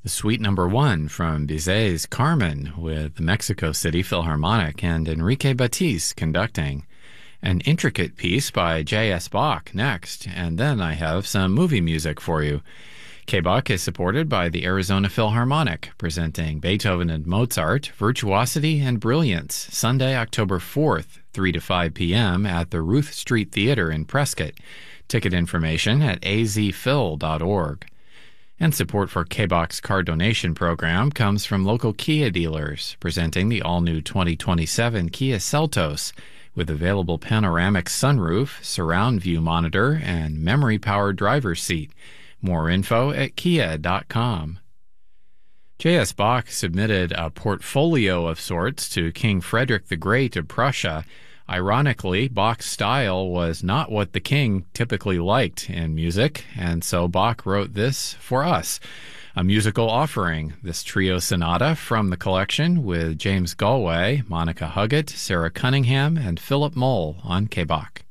The Suite Number 1 from Bizet's Carmen with the Mexico City Philharmonic and Enrique Batiste conducting. An intricate piece by J.S. Bach next, and then I have some movie music for you. K-Bach is supported by the Arizona Philharmonic, presenting Beethoven and Mozart, Virtuosity and Brilliance, Sunday, October 4th, 3 to 5 p.m. at the Ruth Street Theater in Prescott. Ticket information at azphil.org. And support for K-Bach's car donation program comes from local Kia dealers, presenting the all-new 2027 Kia Seltos, with available panoramic sunroof, surround view monitor, and memory-powered driver's seat. More info at kia.com. J.S. Bach submitted a portfolio of sorts to King Frederick the Great of Prussia. Ironically, Bach's style was not what the king typically liked in music, and so Bach wrote this for us. A musical offering, this trio sonata from the collection with James Galway, Monica Huggett, Sarah Cunningham, and Philip Moll on K-Bach.